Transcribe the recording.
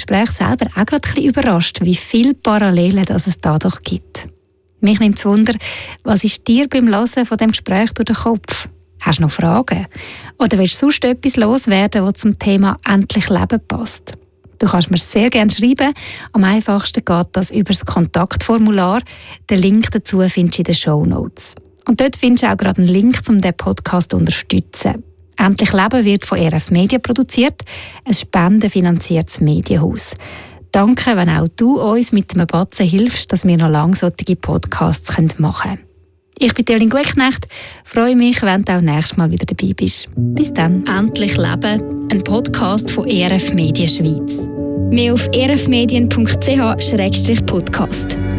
Gespräch selber auch gerade ein bisschen überrascht, wie viele Parallelen es da doch gibt. Mich nimmt es Wunder, was ist dir beim Hören von dem Gespräch durch den Kopf? Hast du noch Fragen? Oder willst du sonst etwas loswerden, das zum Thema «Endlich Leben» passt? Du kannst mir sehr gerne schreiben. Am einfachsten geht das über das Kontaktformular. Den Link dazu findest du in den Shownotes. Und dort findest du auch gerade einen Link, um diesen Podcast zu unterstützen. «Endlich Leben» wird von RF Media produziert, ein spendenfinanziertes Medienhaus. Danke, wenn auch du uns mit einem Batzen hilfst, dass wir noch lange solche Podcasts machen können. Ich bin Evelyn Gutknecht, freue mich, wenn du auch nächstes Mal wieder dabei bist. Bis dann. «Endlich Leben», ein Podcast von RF Medien Schweiz. Mehr auf rfmedien.ch/podcast.